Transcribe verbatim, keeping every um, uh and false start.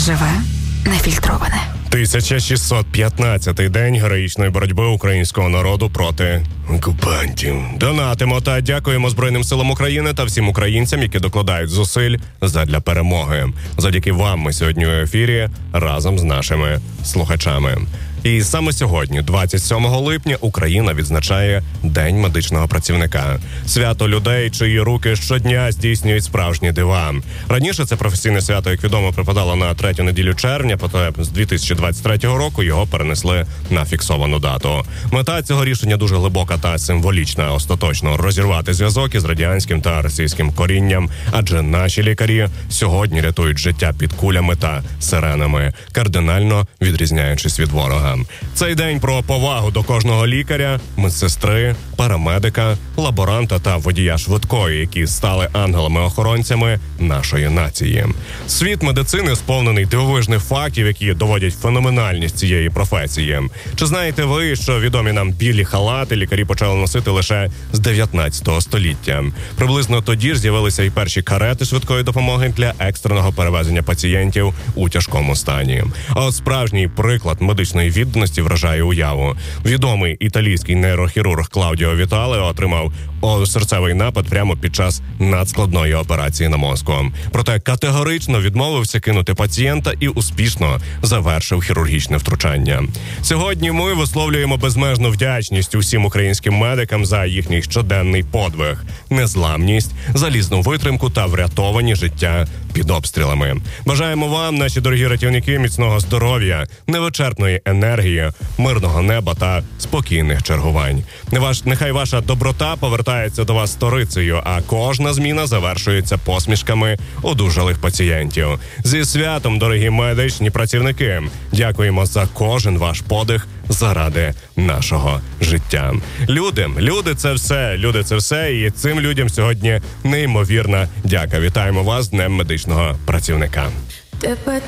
Живе, нефільтроване. тисяча шістсот п'ятнадцятий день героїчної боротьби українського народу проти окупантів. Донатимо та дякуємо Збройним силам України та всім українцям, які докладають зусиль задля перемоги. Завдяки вам ми сьогодні у ефірі разом з нашими слухачами. І саме сьогодні, двадцять сьомого липня, Україна відзначає День медичного працівника. Свято людей, чиї руки щодня здійснюють справжні дива. Раніше це професійне свято, як відомо, припадало на третю неділю червня, проте з дві тисячі двадцять третього року його перенесли на фіксовану дату. Мета цього рішення дуже глибока та символічна – остаточно розірвати зв'язок із радянським та російським корінням, адже наші лікарі сьогодні рятують життя під кулями та сиренами, кардинально відрізняючись від ворога. Цей день про повагу до кожного лікаря, медсестри, парамедика, лаборанта та водія швидкої, які стали ангелами-охоронцями нашої нації. Світ медицини сповнений дивовижних фактів, які доводять феноменальність цієї професії. Чи знаєте ви, що відомі нам білі халати лікарі почали носити лише з дев'ятнадцятого століття? Приблизно тоді ж з'явилися і перші карети швидкої допомоги для екстреного перевезення пацієнтів у тяжкому стані. А от справжній приклад медичної відданості вражає уяву. Відомий італійський нейрохірург Клаудіо Вітале отримав серцевий напад прямо під час надскладної операції на мозку. Проте категорично відмовився кинути пацієнта і успішно завершив хірургічне втручання. Сьогодні ми висловлюємо безмежну вдячність усім українським медикам за їхній щоденний подвиг, незламність, залізну витримку та врятовані життя під обстрілами. Бажаємо вам, наші дорогі рятівники, міцного здоров'я, невичерпної енергії, мирного неба та спокійних чергувань. Нехай ваша доброта повертається до вас сторицею, а кожна зміна завершується посмішками одужалих пацієнтів. Зі святом, дорогі медичні працівники! Дякуємо за кожен ваш подих заради нашого життя. Люди, люди – це все, люди – це все, і цим людям сьогодні неймовірна дяка. Вітаємо вас з Днем медичного працівника. Тебе